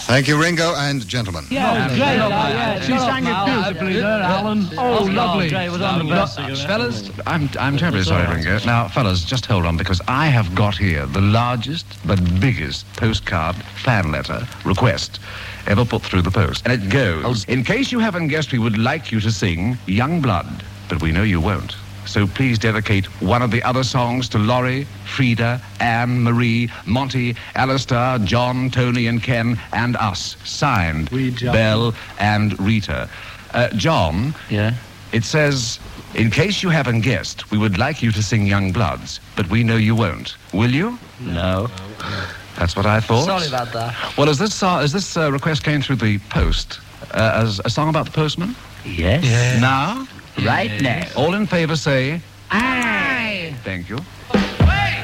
Thank you, Ringo, and gentlemen. Yeah, great. She sang it beautifully there, Alan. Oh, lovely. It was on the best. Fellas, I'm terribly sorry, Ringo. Now, fellas, just hold on, because I have got here the largest, the biggest postcard fan letter request ever put through the post. And it goes, in case you haven't guessed, we would like you to sing Young Blood, but we know you won't. So please dedicate one of the other songs to Laurie, Frida, Anne, Marie, Monty, Alistair, John, Tony, and Ken, and us. Signed, Belle and Rita. John, Yeah? it says, in case you haven't guessed, we would like you to sing Young Bloods, but we know you won't. Will you? No. That's what I thought. Sorry about that. Well, as this request came through the post, as a song about the postman? Yes. Now? Right now. All in favor say... Aye. Thank you.